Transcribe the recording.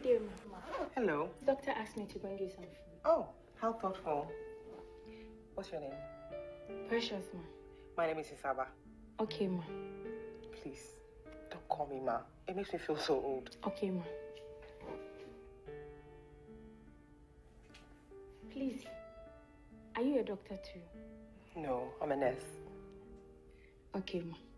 day, Mama. Hello. Doctor asked me to bring you some food. Oh, how thoughtful. What's your name? Precious, Ma. My name is Isaba. Okay, Ma. Please, don't call me Ma. It makes me feel so old. Okay, Ma. Please, are you a doctor too? No, I'm a nurse. Okay, Ma.